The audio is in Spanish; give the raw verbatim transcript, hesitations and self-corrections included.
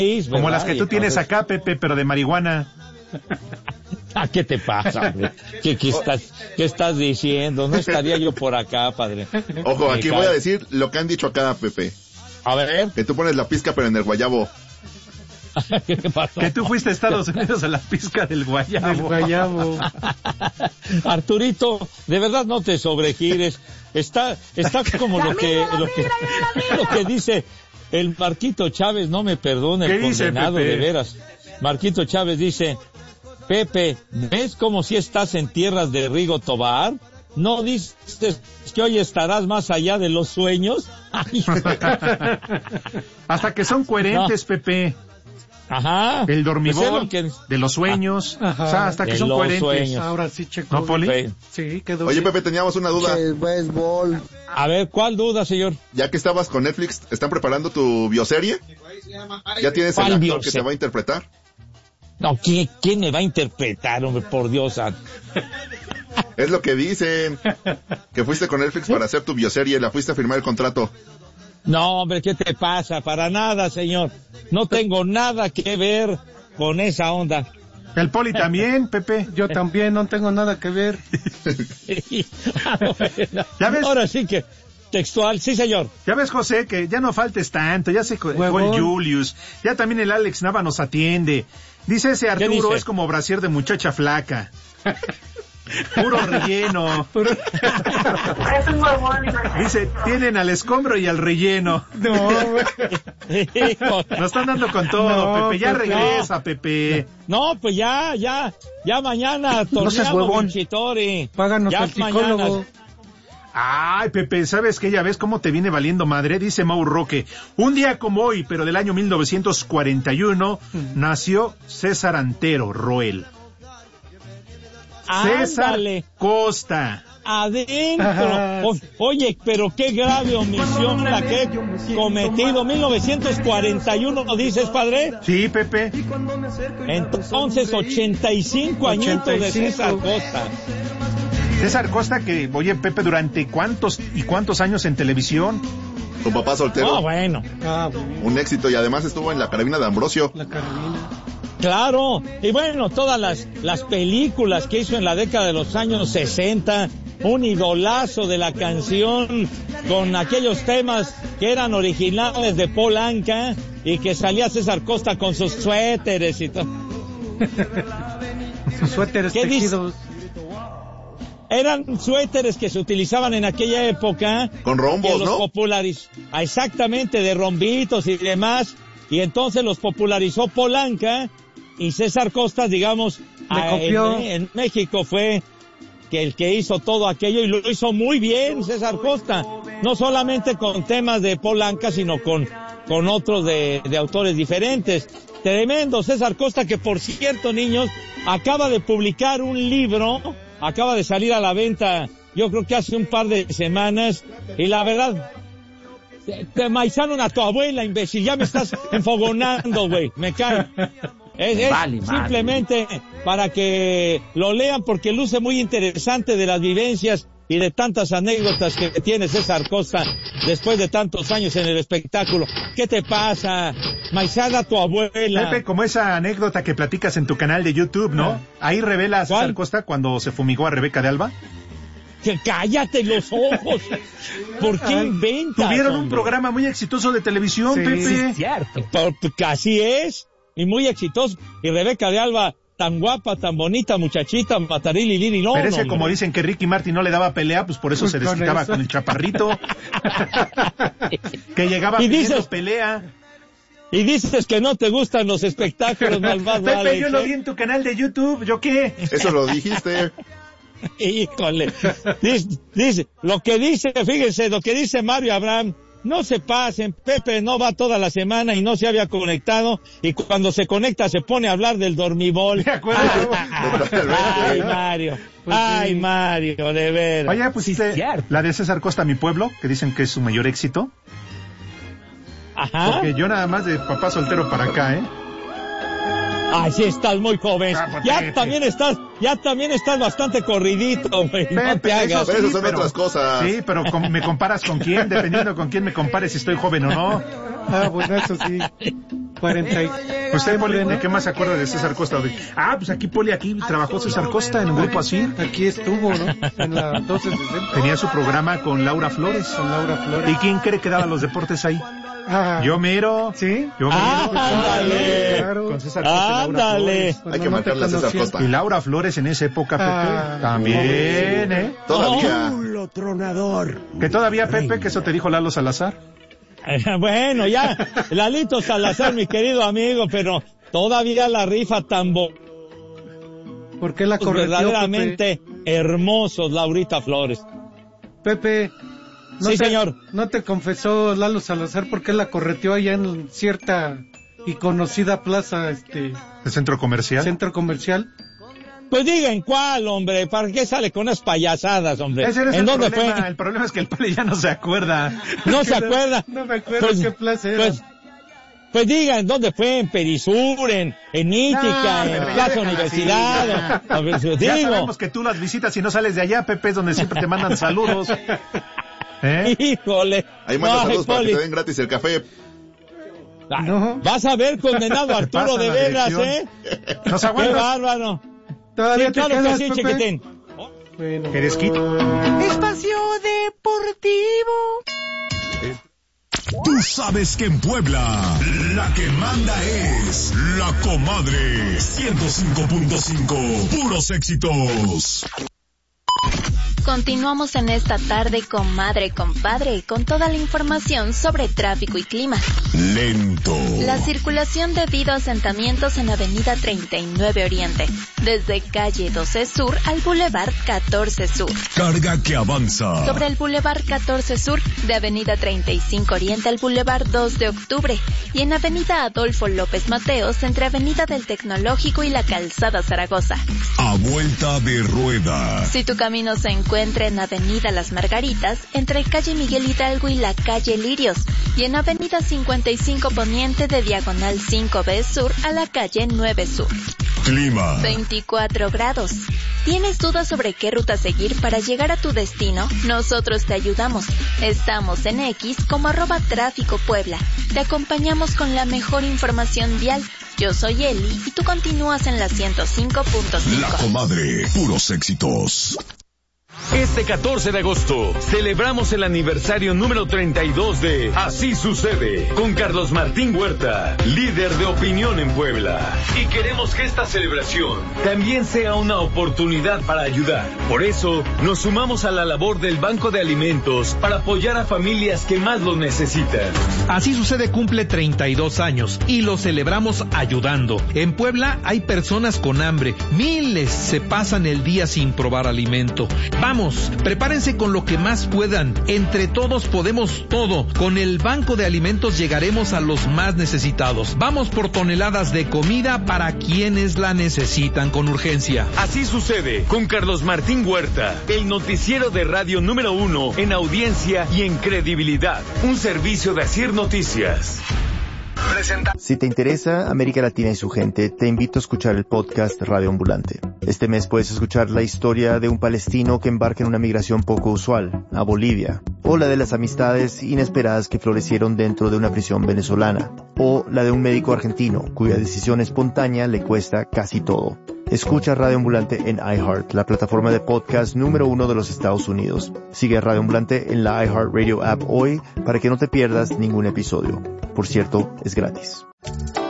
seis, como las que tú entonces... tienes acá, Pepe, pero de marihuana. ¿A qué te pasa, hombre? ¿Qué, qué, estás, ¿Qué estás diciendo? No estaría yo por acá, padre. Ojo, aquí voy a decir lo que han dicho acá, Pepe. A ver. Que tú pones la pizca, pero en el guayabo. ¿Qué pasó? Que tú fuiste a Estados Unidos a la pizca del guayabo. Del guayabo. Arturito, de verdad no te sobregires. Está, está como lo que, lo que, lo que dice el Marquito Chávez, no me perdone, el condenado, de veras. Marquito Chávez dice: Pepe, ¿ves como si estás en tierras de Rigo Tobar? ¿No dices que hoy estarás más allá de los sueños? Hasta que son coherentes, no. Pepe. Ajá. El dormibol, que... de los sueños. Ajá. O sea, hasta que de son coherentes. Sueños. Ahora sí, Checo. ¿No, Poli? Sí, quedó. Oye, Pepe, teníamos una duda. El béisbol. A ver, ¿cuál duda, señor? Ya que estabas con Netflix, ¿están preparando tu bioserie? ¿Ya tienes el actor bioserie? que te va a interpretar? No, ¿quién, ¿quién me va a interpretar, hombre? Por Dios. Es lo que dicen. Que fuiste con Netflix para hacer tu bioserie, la fuiste a firmar el contrato. No, hombre, ¿qué te pasa? Para nada, señor. No tengo nada que ver con esa onda. El Poli también, Pepe. Yo también no tengo nada que ver. ¿Ya ves? Ahora sí que textual, sí, señor. Ya ves, José, que ya no faltes tanto. Ya se fue el Julius. Ya también el Alex Nava nos atiende. Dice ese Arturo, dice? Es como brasier de muchacha flaca. Puro relleno. Dice, tienen al escombro y al relleno. No, nos están dando con todo, no, Pepe. Ya regresa, no. Pepe. No, pues ya, ya. Ya mañana torneamos Chitori. Páganos al psicólogo. Mañana. Ay, Pepe, ¿sabes qué? Ya ves cómo te viene valiendo madre. Dice Mau Roque, un día como hoy, pero del año mil novecientos cuarenta y uno, mm. nació César Antero Roel. César Ándale. Costa. Adentro. O, oye, pero qué grave omisión la que he cometido. mil novecientos cuarenta y uno, ¿dices, padre? Sí, Pepe. Entonces, ochenta y cinco añitos de César Costa. César Costa, que, oye, Pepe, ¿durante cuántos y cuántos años en televisión? Tu papá soltero. Ah, bueno. Ah, bueno. Un éxito, y además estuvo en la carabina de Ambrosio. La carabina. Claro, y bueno, todas las, las películas que hizo en la década de los años sesenta, un idolazo de la canción con aquellos temas que eran originales de Paul Anka y que salía César Costa con sus suéteres y todo. Sus suéteres tejidos. Eran suéteres que se utilizaban en aquella época. Con rombos, los ¿no? Populariz... Exactamente, de rombitos y demás. Y entonces los popularizó Paul Anka. Y César Costa, digamos, a, en, en México fue que el que hizo todo aquello y lo hizo muy bien César Costa. No solamente con temas de Paul Anka, sino con, con otros de, de autores diferentes. Tremendo César Costa, que por cierto, niños, acaba de publicar un libro, acaba de salir a la venta, yo creo que hace un par de semanas, y la verdad, te, te maizaron a tu abuela, imbécil, ya me estás enfogonando, güey, me cae. Es, es vale, simplemente vale. Para que lo lean, porque luce muy interesante de las vivencias y de tantas anécdotas que tiene César Costa después de tantos años en el espectáculo. ¿Qué te pasa? Maizada a tu abuela. Pepe, como esa anécdota que platicas en tu canal de YouTube, ¿no? Ahí revela a César ¿Cuál? Costa cuando se fumigó a Rebeca de Alba. Que cállate los ojos. ¿Por qué Ay, inventas? Tuvieron hombre? un programa muy exitoso de televisión, sí, Pepe. Sí, cierto. Porque así es. Y muy exitoso. Y Rebeca de Alba, tan guapa, tan bonita, muchachita, matarili, lili, no. Pero ese, no, como hombre. dicen que Ricky Martin no le daba pelea, pues por eso pues se desquitaba con, con el chaparrito. Que llegaba y pidiendo dices, pelea. Y dices que no te gustan los espectáculos, malvado. Pepe, Alex, yo lo vi en tu canal de YouTube, ¿yo qué? Eso lo dijiste. Híjole. Dice, dice, lo que dice, fíjense, lo que dice Mario Abraham. No se pasen, Pepe no va toda la semana y no se había conectado, y cuando se conecta se pone a hablar del dormibol. ¿De acuerdo? Ay, Mario, pues ay, sí. Mario, de veras. Oye, pues sí, la de César Costa, Mi Pueblo, que dicen que es su mayor éxito. Ajá. Porque yo nada más de papá soltero para acá, ¿eh? Ay, sí, estás muy joven. Ah, ya Pepe. también estás, ya también estás bastante corridito, güey. No te hagas. Pero eso sí, son pero, otras cosas. Sí, pero con, ¿me comparas con quién? Dependiendo con quién me compares si estoy joven o no. Ah, bueno, eso sí. cuarenta. ¿Usted, Poli, de qué más se acuerda de César Costa? Ah, pues aquí, Poli, aquí trabajó César Costa en un grupo así. Aquí estuvo, ¿no? En la doce sesenta. Tenía su programa con Laura Flores. Con Laura Flores. ¿Y quién cree que daba los deportes ahí? Ah, Yo mero. ¿Sí? Yo mero. ¡Ándale! Claro. Con César Costa y Laura ¡Ándale! Flores. Hay que marcarle a César Costa. Y Laura Flores en esa época, Pepe. Ah, También, ¿eh? Todavía. Chulo tronador. Que todavía, Pepe, que eso te dijo Lalo Salazar. Bueno, ya, Lalito Salazar, mi querido amigo, pero todavía la rifa tan bo... ¿Por qué la corrió, verdaderamente Pepe? hermosos, Laurita Flores. Pepe, ¿no Sí, te, señor. ¿no te confesó Lalo Salazar por qué la correteó allá en cierta y conocida plaza, este, ¿El centro comercial? centro comercial? Pues digan cuál, hombre, ¿para qué sale con unas payasadas, hombre? Ese no es ¿En el dónde problema. fue? El problema es que el Poli ya no se acuerda. No se acuerda. No me acuerdo Pues- qué plaza era. Pues, pues digan, ¿dónde fue? En Perisur, en, en Mítica, No, en pero ya Plaza déjala Universidad. así, o- a ver, si- Ya digo, sabemos que tú las visitas y no sales de allá, Pepe, es donde siempre te mandan saludos. ¿Eh? híjole. Ahí manda Ay, saludos para que Poli. te den gratis el café. Ah, No. Vas a ver condenado a Arturo pasa de la veras, dirección? ¿eh? ¿Nos Qué aguantas? bárbaro. ¿Todavía Sí, te claro que quedas, sí, Pepe? chiquitín. Bueno. ¿Eres quito? Espacio Deportivo. Tú sabes que en Puebla la que manda es La Comadre ciento cinco punto cinco, puros éxitos. Continuamos en esta tarde con Madre Compadre con toda la información sobre tráfico y clima. Lento. La circulación debido a asentamientos en Avenida treinta y nueve Oriente, desde calle doce Sur al Boulevard catorce Sur. Carga que avanza. Sobre el Boulevard catorce Sur, de Avenida treinta y cinco Oriente al Boulevard dos de Octubre, y en Avenida Adolfo López Mateos entre Avenida del Tecnológico y la Calzada Zaragoza. A vuelta de rueda. Si tu camino se encuentra en Avenida Las Margaritas, entre calle Miguel Hidalgo y la calle Lirios, y en Avenida cincuenta y cinco Poniente de Diagonal cinco B Sur a la calle nueve Sur. Clima. veinticuatro grados. ¿Tienes dudas sobre qué ruta seguir para llegar a tu destino? Nosotros te ayudamos. Estamos en X como arroba tráfico Puebla. Te acompañamos con la mejor información vial. Yo soy Eli y tú continúas en la ciento cinco punto cinco. La Comadre, puros éxitos. Este catorce de agosto celebramos el aniversario número treinta y dos de Así Sucede con Carlos Martín Huerta, líder de opinión en Puebla. Y queremos que esta celebración también sea una oportunidad para ayudar. Por eso nos sumamos a la labor del Banco de Alimentos para apoyar a familias que más lo necesitan. Así Sucede cumple treinta y dos años y lo celebramos ayudando. En Puebla hay personas con hambre, miles se pasan el día sin probar alimento. Vamos, prepárense con lo que más puedan. Entre todos podemos todo. Con el Banco de Alimentos llegaremos a los más necesitados. Vamos por toneladas de comida para quienes la necesitan con urgencia. Así Sucede con Carlos Martín Huerta, el noticiero de radio número uno en audiencia y en credibilidad. Un servicio de Asir Noticias. Presenta. Si te interesa América Latina y su gente, te invito a escuchar el podcast Radio Ambulante. Este mes puedes escuchar la historia de un palestino que embarca en una migración poco usual, a Bolivia, o la de las amistades inesperadas que florecieron dentro de una prisión venezolana, o la de un médico argentino cuya decisión espontánea le cuesta casi todo. Escucha Radio Ambulante en iHeart, la plataforma de podcast número uno de los Estados Unidos. Sigue a Radio Ambulante en la iHeartRadio app hoy para que no te pierdas ningún episodio. Por cierto, es gratis.